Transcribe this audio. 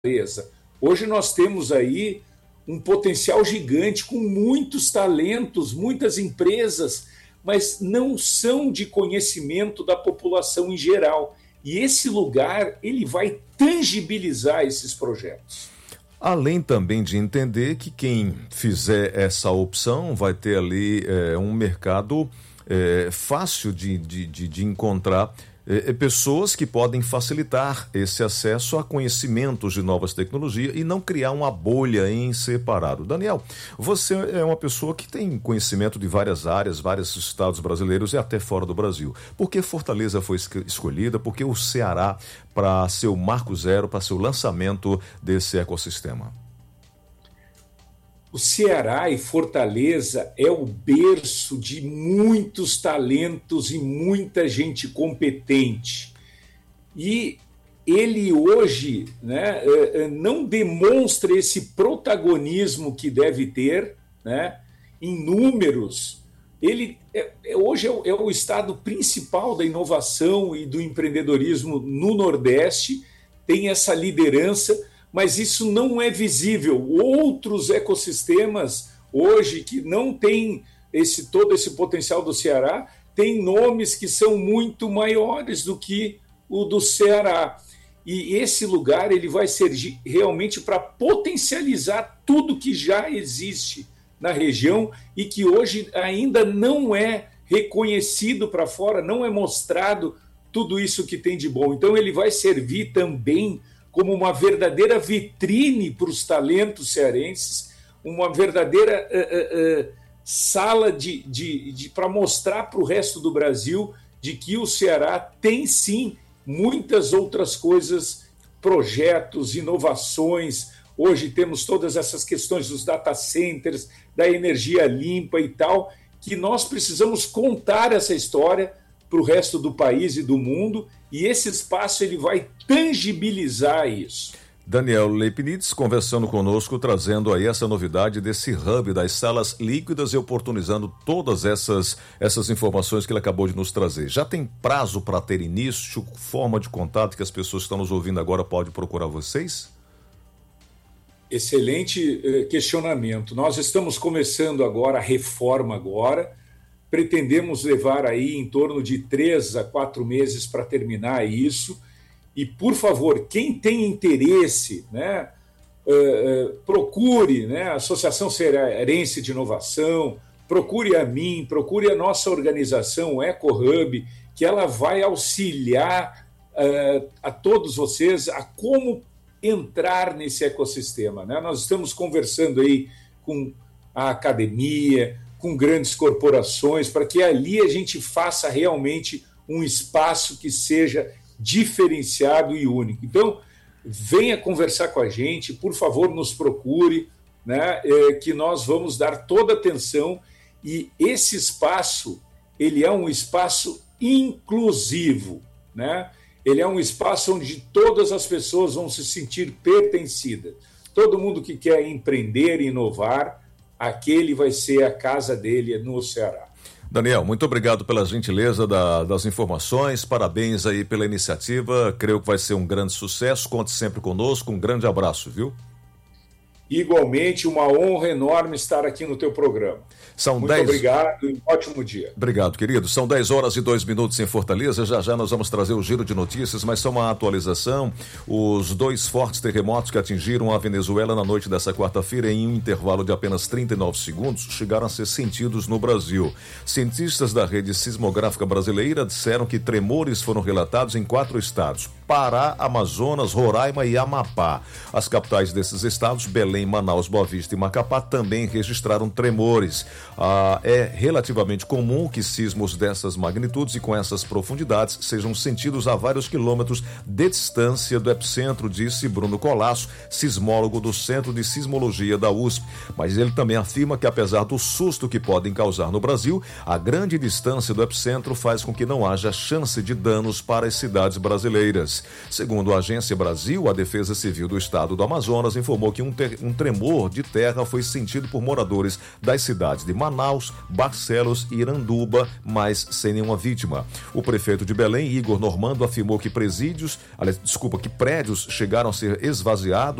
Fortaleza. Hoje nós temos aí um potencial gigante, com muitos talentos, muitas empresas, mas não são de conhecimento da população em geral. E esse lugar, ele vai tangibilizar esses projetos. Além também de entender que quem fizer essa opção vai ter ali um mercado fácil de encontrar pessoas que podem facilitar esse acesso a conhecimentos de novas tecnologias e não criar uma bolha em separado. Daniel, você é uma pessoa que tem conhecimento de várias áreas, vários estados brasileiros e até fora do Brasil. Por que Fortaleza foi escolhida? Por que o Ceará para ser o marco zero, para ser o lançamento desse ecossistema? O Ceará e Fortaleza é o berço de muitos talentos e muita gente competente. E ele hoje, né, não demonstra esse protagonismo que deve ter, né, em números. Ele hoje é o estado principal da inovação e do empreendedorismo no Nordeste, tem essa liderança, mas isso não é visível. Outros ecossistemas hoje que não têm todo esse potencial do Ceará, têm nomes que são muito maiores do que o do Ceará. E esse lugar ele vai servir realmente para potencializar tudo que já existe na região e que hoje ainda não é reconhecido para fora, não é mostrado tudo isso que tem de bom. Então ele vai servir também como uma verdadeira vitrine para os talentos cearenses, uma verdadeira sala para mostrar para o resto do Brasil de que o Ceará tem sim muitas outras coisas, projetos, inovações. Hoje temos todas essas questões dos data centers, da energia limpa e tal, que nós precisamos contar essa história para o resto do país e do mundo, e esse espaço ele vai tangibilizar isso. Daniel Leibniz conversando conosco, trazendo aí essa novidade desse hub das salas líquidas e oportunizando todas essas informações que ele acabou de nos trazer. Já tem prazo para ter início, forma de contato que as pessoas que estão nos ouvindo agora podem procurar vocês? Excelente questionamento. Nós estamos começando agora a reforma agora. Pretendemos levar aí em torno de 3 a 4 meses para terminar isso. E, por favor, quem tem interesse, né, procure, né, a Associação Cearense de Inovação, procure a mim, procure a nossa organização, o EcoHub, que ela vai auxiliar a todos vocês a como entrar nesse ecossistema, né? Nós estamos conversando aí com a academia, com grandes corporações, para que ali a gente faça realmente um espaço que seja diferenciado e único. Então, venha conversar com a gente, por favor, nos procure, né, que nós vamos dar toda a atenção, e esse espaço, ele é um espaço inclusivo, né? Ele é um espaço onde todas as pessoas vão se sentir pertencidas. Todo mundo que quer empreender e inovar, aquele vai ser a casa dele no Ceará. Daniel, muito obrigado pela gentileza das informações, parabéns aí pela iniciativa, creio que vai ser um grande sucesso, conte sempre conosco, um grande abraço, viu? Igualmente, uma honra enorme estar aqui no teu programa. Muito obrigado e um ótimo dia. Obrigado, querido. São 10h02 em Fortaleza. Já nós vamos trazer o giro de notícias, mas só uma atualização. Os 2 fortes terremotos que atingiram a Venezuela na noite dessa quarta-feira, em um intervalo de apenas 39 segundos, chegaram a ser sentidos no Brasil. Cientistas da rede sismográfica brasileira disseram que tremores foram relatados em 4 estados: Pará, Amazonas, Roraima e Amapá. As capitais desses estados, Belém, Manaus, Boa Vista e Macapá, também registraram tremores. É relativamente comum que sismos dessas magnitudes e com essas profundidades sejam sentidos a vários quilômetros de distância do epicentro, disse Bruno Colasso, sismólogo do Centro de Sismologia da USP. Mas ele também afirma que, apesar do susto que podem causar no Brasil, a grande distância do epicentro faz com que não haja chance de danos para as cidades brasileiras. país. Segundo a Agência Brasil, a Defesa Civil do Estado do Amazonas informou que um tremor de terra foi sentido por moradores das cidades de Manaus, Barcelos e Iranduba, mas sem nenhuma vítima. O prefeito de Belém, Igor Normando, afirmou que prédios chegaram a ser esvaziados